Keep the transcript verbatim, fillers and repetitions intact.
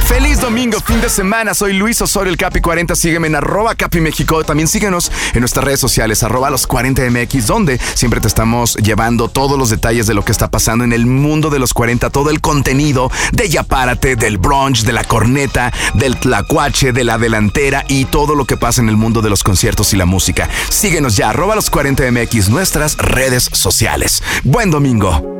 Feliz domingo, fin de semana. Soy Luis Osorio, el Capi cuarenta. Sígueme en arroba Capi México. También síguenos en nuestras redes sociales, arroba los cuarenta M X, donde siempre te estamos llevando todos los detalles de lo que está pasando en el mundo de los cuarenta, todo el contenido de Ya Párate, del brunch, de la corneta, del tlacuache, de la delantera y todo lo que pasa en el mundo de los conciertos y la música. Síguenos ya, arroba los cuarenta M X, nuestras redes sociales. Buen domingo.